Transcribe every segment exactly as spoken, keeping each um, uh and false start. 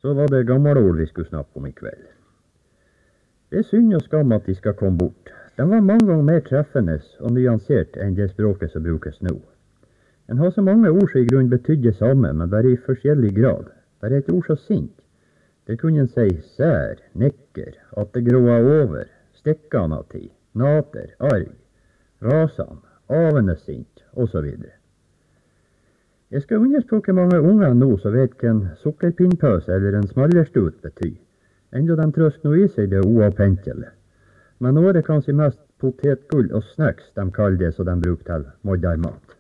så var det gammelord vi skulle snakke om i kveld. Det er synd og skam at de skal komme bort. De var mange ganger mer treffende og nyansert enn det språket som brukes nå. En har så mange ord som i grunn betydde samme, men bare i forskjellig grad. Det er et ord så sint. Det kunne en si sær, nekker, at det gråa over, stekkan av tid, nater, arg, rasan, avende sint, og så videre. Jeg skal underspråke mange unger nå som vet hva en sukkerpinnpøs eller en smallerstut betyr. Enda de trøst nå i seg det uavpentelig. Men nå er det kanskje mest potetgull og snacks de kaller det som de bruker til moddermat.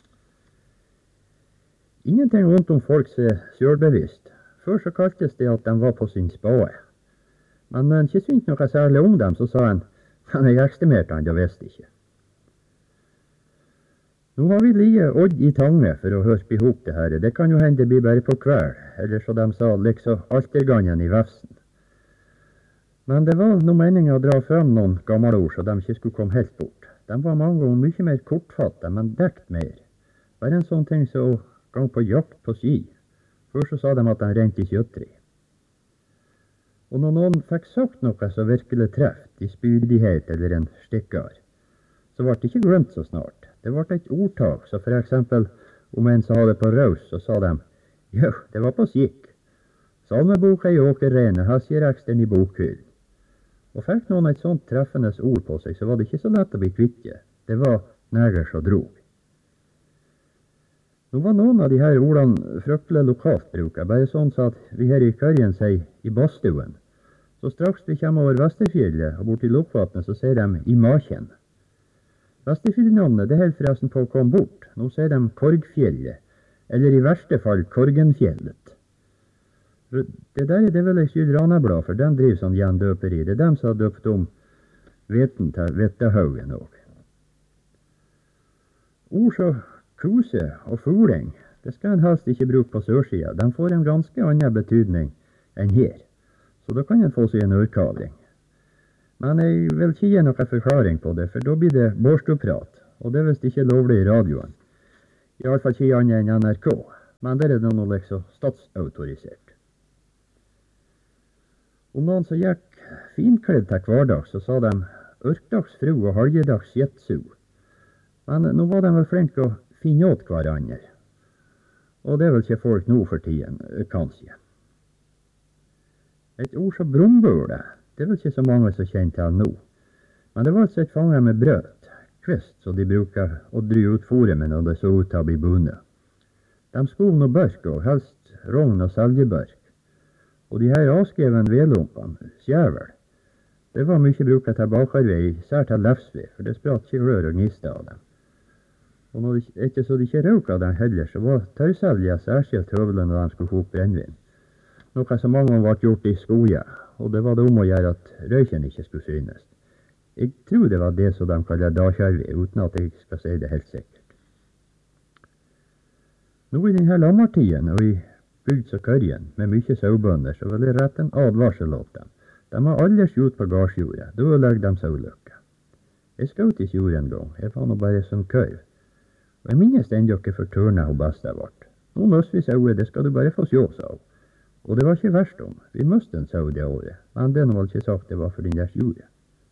Ingenting vondt om folk som er selvbevisst. Før så kaltes det at de var på sin spade. Men når en ikke syntes noe særlig om dem, så sa en, men jeg ekstimerte han, det visste ikke. Nå har vi lie odd i tange for å hørpe ihop det her. Det kan jo hende det blir bare på kveld, eller så de sa, liksom altergangen i vefsen. Men det var noe meningen å dra frem noen gamle ord, så de ikke skulle komme helt bort. De var mange ganger mye mer kortfattet, men dekt mer. Bare en sånn ting som gang på jakt på ski. Først så sa de at de rente i kjøttri. Og når noen fikk sagt noe som virkelig treft, i spydighet eller en stikkar, så ble det ikke glemt så snart. Det ble et ordtak, så for eksempel om en som hadde på raus, så sa de, jo, det var på skikk. Salmeboka i åkerrene, her sier ekstern i bokhyll. Og fikk noen et sånt treffende ord på seg, så var det ikke så lett å bli kvitte. Det var neger som drog. Nå var noen av de her ordene fryktelig lokalt bruket, bare sånn så at vi her i Kørjen sier i badstuen. Så straks vi kommer over Vesterfjellet og bort i Lokvatnet, så sier de i Maken. Vesterfjellnavnet, det helt forresten på å komme bort. Nå sier de Korgfjellet, eller i verste fall Korgenfjellet. Det der det vil jeg skylde Raneblad, for den driver sånn gjendøperi. Det er dem som har døpt om veten til Vettehaugen også. Ord som kuse og fugling, det skal en helst ikke bruke på sørsida. De får en ganske annen betydning enn her. Så da kan en få seg en ørkavling. Men jeg vil ikke gi noen forklaring på det, for da blir det borstoprat. Og det er visst ikke lovlig i radioen. I alle fall ikke annet enn N R K. Men der er det noe liksom statsautorisert. Om noen som gikk finkledd til hverdag, så sa de ørkdagsfru og halvdags jetsu. Men nå var de vel flinke å finne åt hverandre. Og det er vel ikke folk nå for tiden, kanskje. Et ord som brumbule, det er vel ikke så mange som kjenner til nå. Men det var altså et fange med brød, kvist, så de bruker å dry ut fôret med når det så ut til å bli bundet. De skov noe børk og helst rogn og seljebørk. Og de her avskreven vedlumpene, skjævel, det var mye bruket til bakervei, sær til lefsved, for det spratt ikke rør og gniste av dem. Og når det ikke så de ikke røk av dem heller, så var tørrselja særskilt høvelen når de skulle få opp brennvin. Noe som mange ble gjort i skoja, og det var det om å gjøre at røyken ikke skulle synes. Jeg tror det var det som de kaller dakjarved, uten at jeg skal si det helt sikkert. Nå i denne lammartiden, og i bygd og Kørjen, med mye sauebønder, så vil jeg rette en advarsel åt dem. De har aldri skjut på gardsjordet, da ødelegger de saueløkka. Jeg skjøt ikke jord en gang, jeg var nå bare som køyv. Og jeg minnes enda ikke for tørna hun best har vært. Nå møste vi sauet, det skal du bare få sjå, sa hun. Og det var ikke verst om, vi møste en sau det året, men det har vel ikke sagt det var for den deres jordet.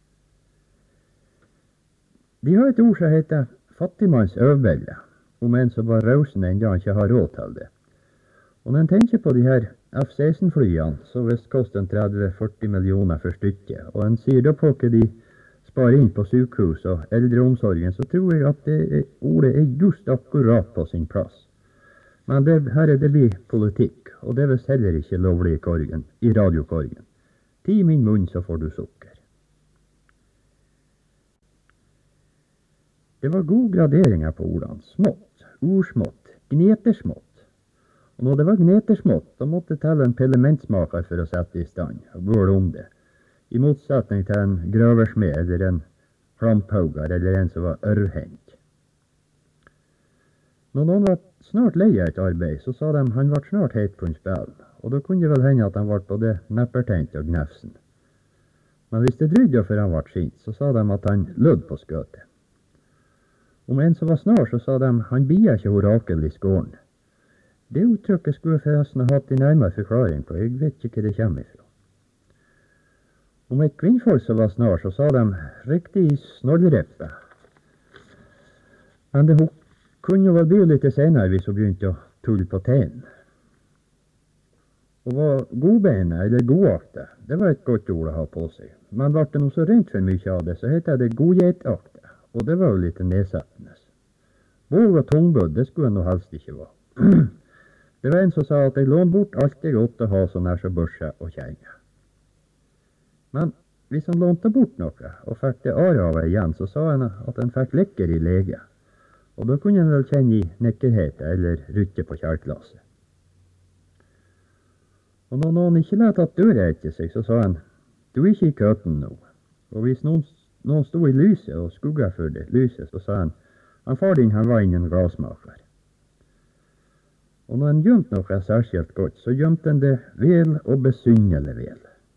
De har et ord som heter fattigmanns øvbelle, om en som var rausen enda han ikke har råd til det. Og når en tenker på de her F seksten-flyene, så visst koster en tretti til førti millioner for stykket, og en sier da på hva de sparer inn på sykehus og eldreomsorgen, så tror jeg at det ordet er just akkurat på sin plass. Men det, her er det blir politikk, og det er visst heller ikke lovlig i, korgen, i radiokorgen. Ti min munn, så får du sukker. Det var gode graderinger på ordene. Smått, ordsmått, gnetersmått. Og når det var gnetersmått, da måtte det til en pillementsmaker for å sette i stand, og bøle om det. I motsetning til en grøversmed, eller en klamphauger, eller en som var ørvhengt. Når noen var snart lei av et arbeid, så sa de han var snart heit på en spil, og da kunne det vel hende at han var både neppertent og gnefsen. Men hvis det drøyde før han var sint, så sa de at han lød på skøtet. Om en som var snar, så sa de han bia ikke orakel i skåren. Det uttrykket skulle jeg forresten ha hatt en nærmere forklaring på, jeg vet ikke hva det kommer ifra. Om et kvinnfolk som var snar, så sa de riktig snollreppe. Men det kunne jo vel bli litt senere hvis hun begynte å tulle på tenen. Og var godbeina, eller godakte, det var et godt ord å ha på seg. Men ble det noe så rent for mye av det, så heter det godgjetakte, og det var jo litt nedsettende. Våg og tungbødd, det skulle jeg nå helst ikke være. Det var en som sa at jeg lån bort alt jeg åtte ha så nær så børse og kjenge. Men hvis han lånte bort noe, og fikk det ar av igjen, så sa han at han fikk lekker i lege. Og da kunne han vel kjenne i nekkerhet eller rytte på kjærklasse. Og når noen ikke lette at døra etter seg, så sa han, du er ikke i køten nå. Og hvis noen, noen stod i lyset og skugga for det lyset, så sa han, han far din han var ingen glasmaker. Og når han gjemte noe særskilt godt, så gjemte han det vel og besynnerlig vel.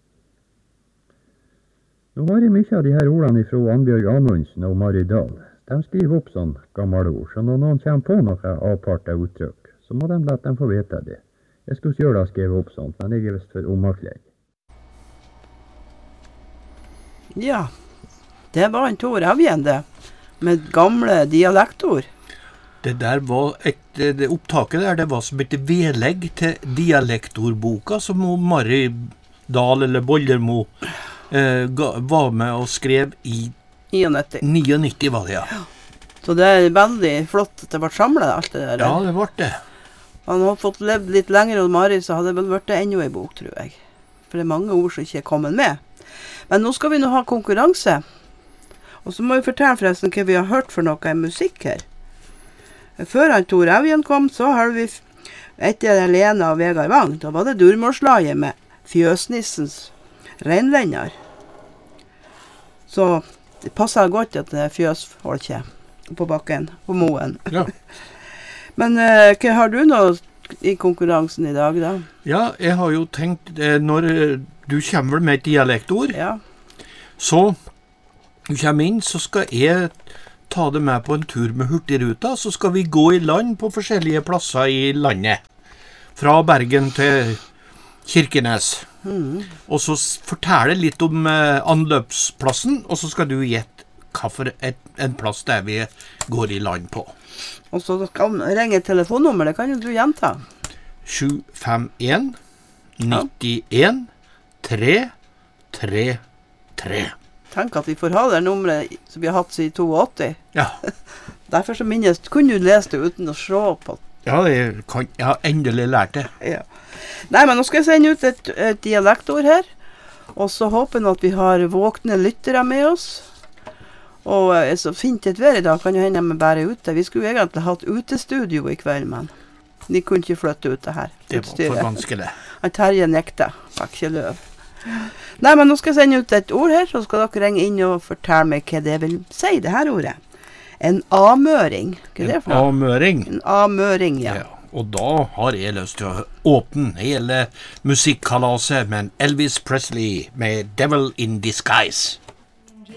Nå har jeg mye av de her ordene fra Annbjørg Amundsen og Mari Dahl. De skriver opp sånn gamle ord, så når noen kommer på noe avpartet uttrykk, så må de la dem få vite det. Jeg skulle gjøre det skrive opp sånt, men jeg er vist for omakleg. Ja, det var en Tor Evjen det, med gamle dialektord. Det der var et, det opptaket der, det var som et vedlegg til dialektordboka som Mari Dahl eller Bollermo eh, ga, var med og skrev i nittini. nittini var det, ja. Så det er veldig flott at det ble samlet alt det der. Ja, det ble det. Han har fått levd litt lenger hos Mari, så hadde det vel vært enda en bok, tror jeg. For det er mange ord som ikke er kommet med. Men nå skal vi nå ha konkurranse. Og så må vi fortelle forresten hva vi har hørt for noe i musikk her. Før han Tor Evjen kom, så har vi etter Helena og Vegard Wang. Da var det Durmålslaget med Fjøsnissens renvenner. Så det passer godt at det er fjøsfolket på bakken, på moen. Ja. Men uh, hva har du nå i konkurransen i dag, da? Ja, jeg har jo tenkt, eh, når du kommer med et dialektord, Ja. så du kommer inn, så skal jeg ta det med på en tur med Hurtigruta, så skal vi gå i land på forskjellige plasser i landet. Fra Bergen til Kirkenes. Mm. Og så s- fortelle litt om eh, anløpsplassen, og så skal du gjette hva for et, en plass der vi går i land på. Og så skal vi ringe et telefonnummer, det kan jo du gjenta. sju fem en nittien tre tre tre. Tenk at vi får ha det nummeret som vi har hatt siden åttito. Ja, Derfor så minnes, kunne du lese det uten å se på. ja jeg, kan, jeg har endelig lært det. Ja. Nei, men nå skal jeg sende ut et, et dialektord her. Og så håper jeg at vi har våkne lyttere med oss. Og er så fint et vær i dag, kan jo hende vi bare ute. Vi skulle jo egentlig hatt utestudio i kveld, men vi kunne ikke flytte ut det her. Det var utstyret. for vanskelig. Han Terje nekta, fikk ikke løv. Nei, men nå skal jeg sende ut et ord her, så skal dere ringe inn og fortelle meg hva det vil si, det her ordet. En amøring. Hva er det for noe? Amøring. En amøring, ja. Ja, og da har jeg lyst til å åpne hele musikkalaset med Elvis Presley med Devil in Disguise.